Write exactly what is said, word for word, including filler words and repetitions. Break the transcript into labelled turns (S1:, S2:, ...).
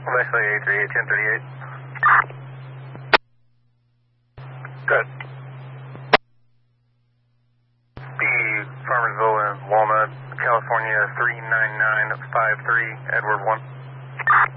S1: Wesley eight three eight, ten thirty-eight. Good. B, Farmersville and Walnut, California three nine nine five three, Edward one.